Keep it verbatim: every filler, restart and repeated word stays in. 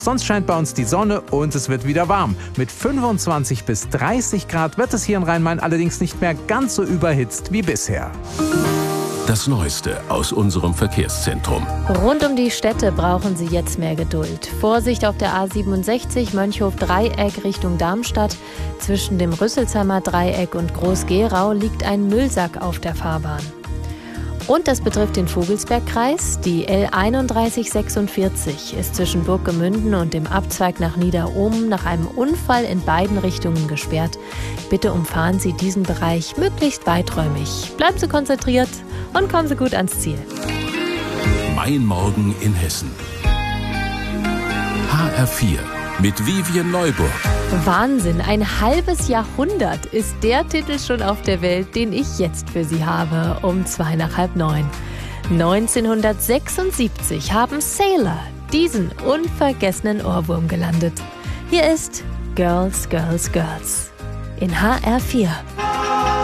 Sonst scheint bei uns die Sonne und es wird wieder warm. Mit fünfundzwanzig bis dreißig Grad wird es hier in Rhein-Main allerdings nicht mehr ganz so überhitzt wie bisher. Das Neueste aus unserem Verkehrszentrum. Rund um die Städte brauchen Sie jetzt mehr Geduld. Vorsicht auf der A siebenundsechzig Mönchhof-Dreieck Richtung Darmstadt. Zwischen dem Rüsselsheimer Dreieck und Groß-Gerau liegt ein Müllsack auf der Fahrbahn. Und das betrifft den Vogelsbergkreis. Die L einunddreißig sechsundvierzig ist zwischen Burggemünden und dem Abzweig nach Niederohmen nach einem Unfall in beiden Richtungen gesperrt. Bitte umfahren Sie diesen Bereich möglichst weiträumig. Bleiben Sie konzentriert und kommen Sie gut ans Ziel. Mein Morgen in Hessen. H R vier mit Vivian Neuburg. Wahnsinn, ein halbes Jahrhundert ist der Titel schon auf der Welt, den ich jetzt für Sie habe, um zwei nach halb neun. neunzehnhundertsechsundsiebzig haben Sailor diesen unvergessenen Ohrwurm gelandet. Hier ist Girls, Girls, Girls in H R vier.